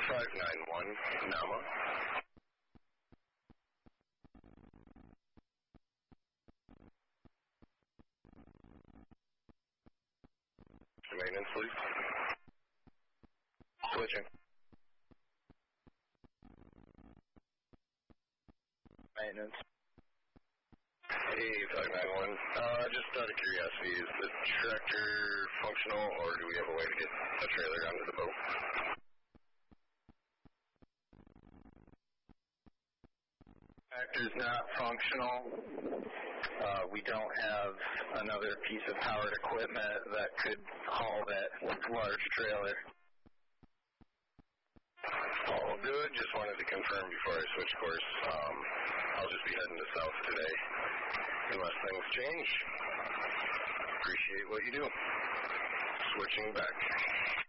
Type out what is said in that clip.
591 Nama. Maintenance, please. Switching. Maintenance. Hey, 591. Just out of curiosity, is the tractor functional, or do we have a way to get a trailer onto the boat? Tractor's not functional. We don't have another piece of powered equipment that could haul that large trailer. All good. Just wanted to confirm before I switch course. I'll just be heading to south today, unless things change. Appreciate what you do. Switching back.